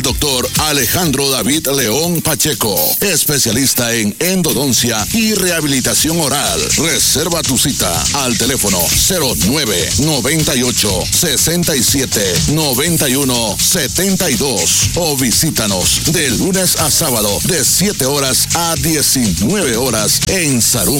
Doctor Alejandro David León Pacheco, especialista en endodoncia y rehabilitación oral. Reserva tu cita al teléfono 0998-67-9172 o visítanos de lunes a sábado de 7 horas a 19 horas en Sarum